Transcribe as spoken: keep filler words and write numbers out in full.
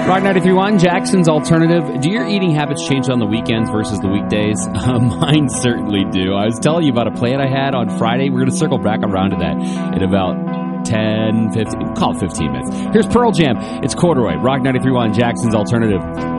Rock ninety-three point one, Jackson's Alternative. Do your eating habits change on the weekends versus the weekdays? Uh, mine certainly do. I was telling you about a plan I had on Friday. We're going to circle back around to that in about ten, fifteen, call it fifteen minutes. Here's Pearl Jam. It's Corduroy. Rock ninety-three point one, Jackson's Alternative.